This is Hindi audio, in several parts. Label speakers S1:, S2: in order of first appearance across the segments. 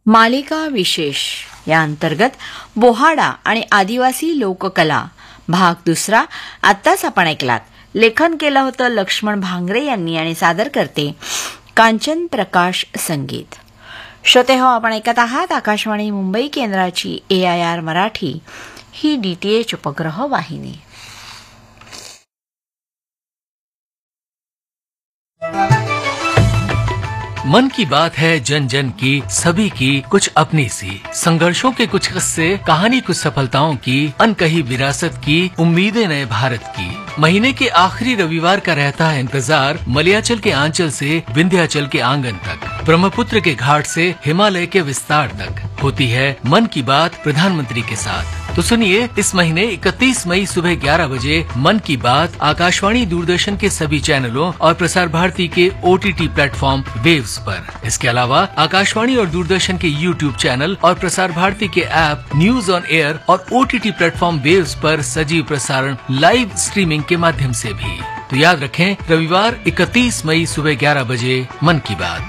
S1: मालिका विशेष या अंतर्गत बोहाडा आणि आदिवासी लोककला भाग दुसरा आत्ताच आपण ऐकलात. लेखन केलं होतं लक्ष्मण भांगरे यांनी आणि सादर करते कांचन प्रकाश संगीत. श्रोते हो, आपण ऐकत आहात आकाशवाणी मुंबई केंद्राची AIR मराठी ही DTH उपग्रह वाहिनी.
S2: मन की बात है जन जन की, सभी की कुछ अपनी सी. संघर्षों के कुछ किस्से, कहानी कुछ सफलताओं की, अनकही विरासत की, उम्मीदें नए भारत की. महीने के आखिरी रविवार का रहता है इंतजार मलयाचल के आंचल से विंध्याचल के आंगन तक, ब्रह्मपुत्र के घाट से हिमालय के विस्तार तक. होती है मन की बात प्रधानमंत्री के साथ. तो सुनिए, इस महीने 31 मई सुबह 11 बजे मन की बात आकाशवाणी दूरदर्शन के सभी चैनलों और प्रसार भारती के OTT प्लेटफॉर्म वेव्स पर. इसके अलावा आकाशवाणी और दूरदर्शन के YouTube चैनल और प्रसार भारती के ऐप न्यूज ऑन एयर और OTT प्लेटफॉर्म वेव्स पर सजीव प्रसारण लाइव स्ट्रीमिंग के माध्यम से भी. तो याद रखें, रविवार 31 मई सुबह 11 बजे मन की बात.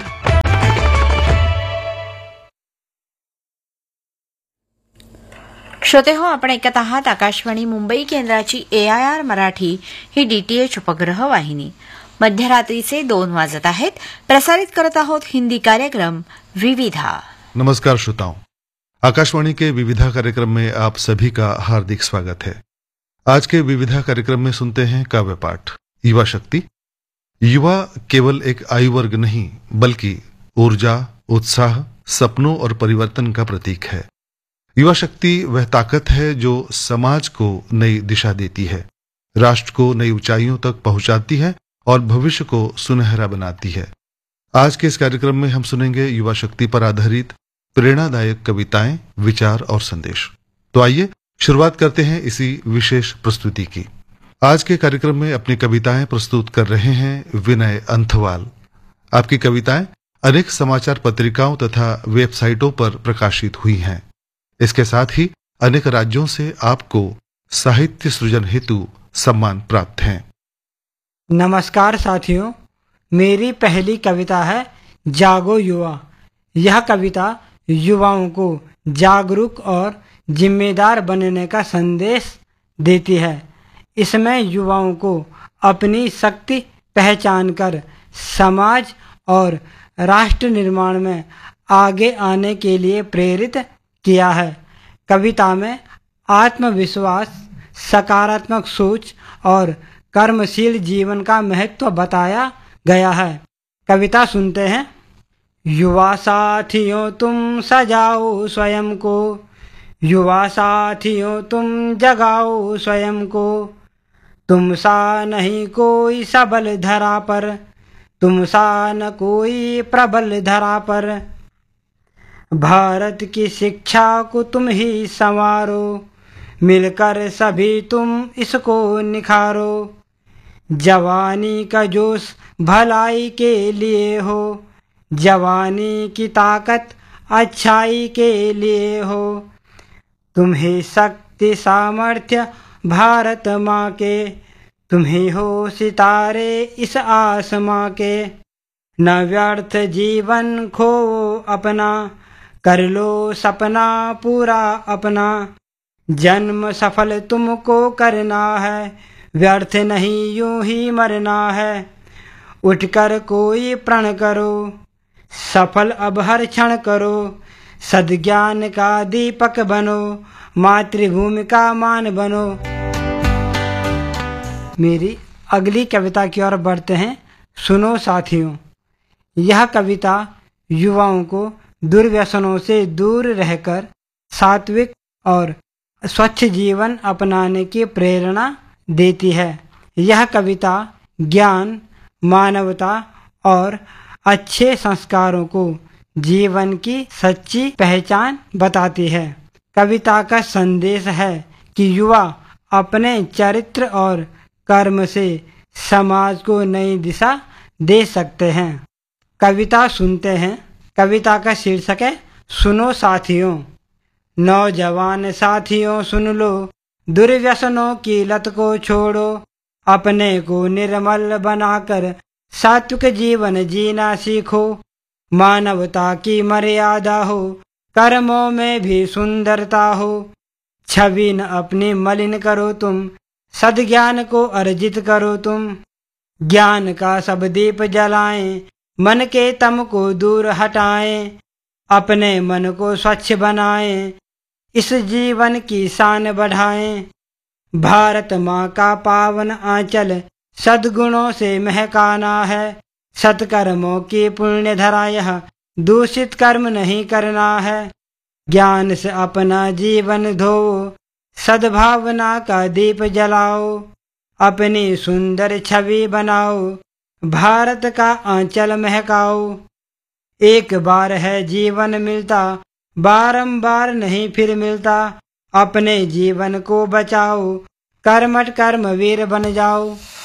S1: श्रोते हो, आपण ऐकत आहात आकाशवाणी मुंबई केंद्राची AIR मराठी ही DTH उपग्रह वाहिनी. मध्यरात्रीचे 2 वाजत आहेत. प्रसारित करत आहोत हिंदी कार्यक्रम विविधा.
S3: नमस्कार श्रोताओं, आकाशवाणी के विविधा कार्यक्रम में आप सभी का हार्दिक स्वागत है. आज के विविधा कार्यक्रम में सुनते हैं काव्य पाठ युवा शक्ति. युवा केवल एक आयु वर्ग नहीं, बल्कि ऊर्जा, उत्साह, सपनों और परिवर्तन का प्रतीक है. युवा शक्ति वह ताकत है जो समाज को नई दिशा देती है, राष्ट्र को नई ऊंचाइयों तक पहुंचाती है और भविष्य को सुनहरा बनाती है. आज के इस कार्यक्रम में हम सुनेंगे युवा शक्ति पर आधारित प्रेरणादायक कविताएं, विचार और संदेश. तो आइए शुरुआत करते हैं इसी विशेष प्रस्तुति की. आज के कार्यक्रम में अपनी कविताएं प्रस्तुत कर रहे हैं विनय अंथवाल. आपकी कविताएं अनेक समाचार पत्रिकाओं तथा वेबसाइटों पर प्रकाशित हुई हैं. इसके साथ ही अनेक राज्यों से आपको साहित्य सृजन हेतु सम्मान प्राप्त हैं.
S4: नमस्कार साथियों, मेरी पहली कविता है जागो युवा. यह कविता युवाओं को जागरूक और जिम्मेदार बनने का संदेश देती है. इसमें युवाओं को अपनी शक्ति पहचान कर समाज और राष्ट्र निर्माण में आगे आने के लिए प्रेरित किया है. कविता में आत्मविश्वास, सकारात्मक सोच और कर्मशील जीवन का महत्व बताया गया है. कविता सुनते हैं. युवा साथियों तुम सजाओ स्वयं को, युवा साथियों तुम जगाओ स्वयं को, तुम सा नहीं कोई सबल धरा पर, तुम सा न कोई प्रबल धरा पर. भारत की शिक्षा को तुम ही संवारो, मिलकर सभी तुम इसको निखारो. जवानी का जोश भलाई के लिए हो, जवानी की ताकत अच्छाई के लिए हो. तुम ही शक्ति सामर्थ्य भारत माँ के, तुम ही हो सितारे इस आसमां के. न व्यर्थ जीवन खो अपना, कर लो सपना पूरा अपना. जन्म सफल तुमको करना है, व्यर्थ नहीं यूं ही मरना है. उठकर कोई प्रण करो, सफल अब हर क्षण करो. सद्ज्ञान का दीपक बनो, मातृभूमि का मान बनो. मेरी अगली कविता की ओर बढ़ते हैं. सुनो साथियों, यह कविता युवाओं को दुर्व्यसनों से दूर रहकर सात्विक और स्वच्छ जीवन अपनाने की प्रेरणा देती है. यह कविता ज्ञान, मानवता और अच्छे संस्कारों को जीवन की सच्ची पहचान बताती है. कविता का संदेश है कि युवा अपने चरित्र और कर्म से समाज को नई दिशा दे सकते हैं. कविता सुनते हैं. कविता का शीर्षक है सुनो साथियों. नौजवान साथियों सुन लो, दुर्व्यसनों की लत को छोड़ो. अपने को निर्मल बनाकर सात्विक जीवन जीना सीखो. मानवता की मर्यादा हो, कर्मों में भी सुंदरता हो। छवि न अपनी मलिन करो तुम, सद्ज्ञान को अर्जित करो तुम। ज्ञान का सब दीप जलाएं, मन के तम को दूर हटाएं। अपने मन को स्वच्छ बनाएं, इस जीवन की शान बढ़ाएं। भारत माँ का पावन आंचल सद्गुणों से महकाना है। सत्कर्मों की पुण्य धरा यह, दूषित कर्म नहीं करना है। ज्ञान से अपना जीवन धो, सद्भावना का दीप जलाओ। अपनी सुंदर छवि बनाओ, भारत का आंचल महकाओ। एक बार है जीवन मिलता, बारंबार नहीं फिर मिलता। अपने जीवन को बचाओ, कर्मठ कर्मवीर बन जाओ।